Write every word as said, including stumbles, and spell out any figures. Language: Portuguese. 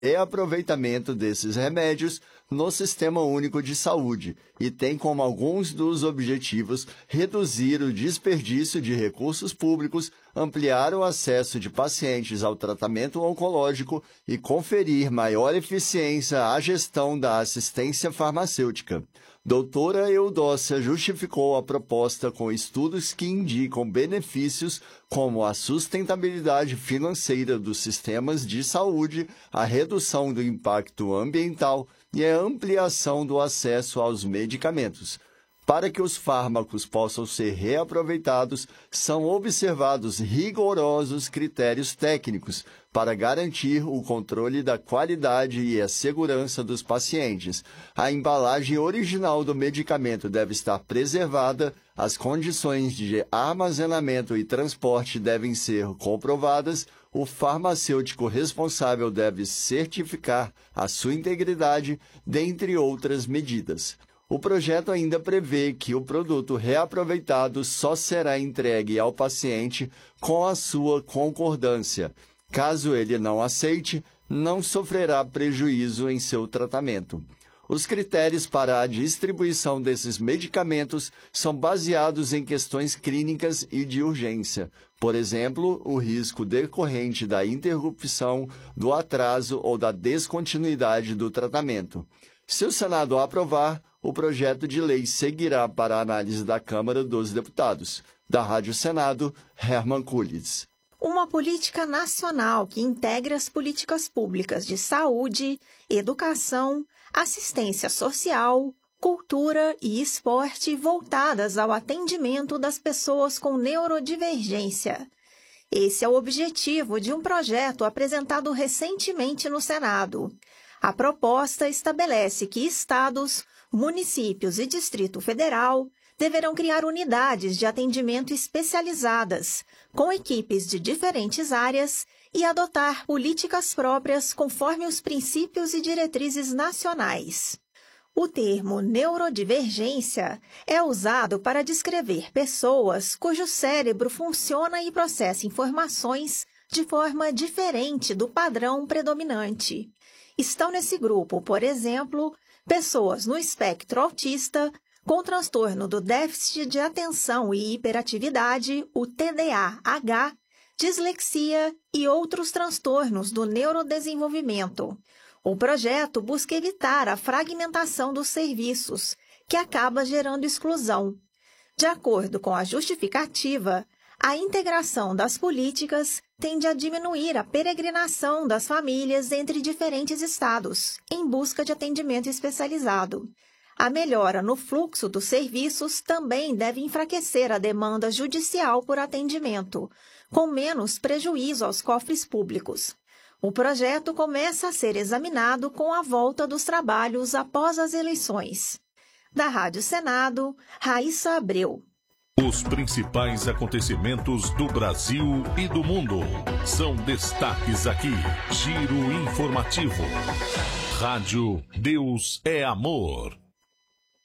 e aproveitamento desses remédios no Sistema Único de Saúde e tem como alguns dos objetivos reduzir o desperdício de recursos públicos, ampliar o acesso de pacientes ao tratamento oncológico e conferir maior eficiência à gestão da assistência farmacêutica. Doutora Eudócia justificou a proposta com estudos que indicam benefícios como a sustentabilidade financeira dos sistemas de saúde, a redução do impacto ambiental e a ampliação do acesso aos medicamentos. Para que os fármacos possam ser reaproveitados, são observados rigorosos critérios técnicos para garantir o controle da qualidade e a segurança dos pacientes. A embalagem original do medicamento deve estar preservada, as condições de armazenamento e transporte devem ser comprovadas, o farmacêutico responsável deve certificar a sua integridade, dentre outras medidas. O projeto ainda prevê que o produto reaproveitado só será entregue ao paciente com a sua concordância. Caso ele não aceite, não sofrerá prejuízo em seu tratamento. Os critérios para a distribuição desses medicamentos são baseados em questões clínicas e de urgência. Por exemplo, o risco decorrente da interrupção, do atraso ou da descontinuidade do tratamento. Se o Senado aprovar, o projeto de lei seguirá para a análise da Câmara dos Deputados. Da Rádio Senado, Herman Kulitz. Uma política nacional que integra as políticas públicas de saúde, educação, assistência social, cultura e esporte voltadas ao atendimento das pessoas com neurodivergência. Esse é o objetivo de um projeto apresentado recentemente no Senado. A proposta estabelece que estados, municípios e Distrito Federal deverão criar unidades de atendimento especializadas, com equipes de diferentes áreas, e adotar políticas próprias conforme os princípios e diretrizes nacionais. O termo neurodivergência é usado para descrever pessoas cujo cérebro funciona e processa informações de forma diferente do padrão predominante. Estão nesse grupo, por exemplo, pessoas no espectro autista, com transtorno do déficit de atenção e hiperatividade, o T D A H, dislexia e outros transtornos do neurodesenvolvimento. O projeto busca evitar a fragmentação dos serviços, que acaba gerando exclusão. De acordo com a justificativa, a integração das políticas tende a diminuir a peregrinação das famílias entre diferentes estados, em busca de atendimento especializado. A melhora no fluxo dos serviços também deve enfraquecer a demanda judicial por atendimento, com menos prejuízo aos cofres públicos. O projeto começa a ser examinado com a volta dos trabalhos após as eleições. Da Rádio Senado, Raíssa Abreu. Os principais acontecimentos do Brasil e do mundo são destaques aqui. Giro informativo. Rádio Deus é Amor.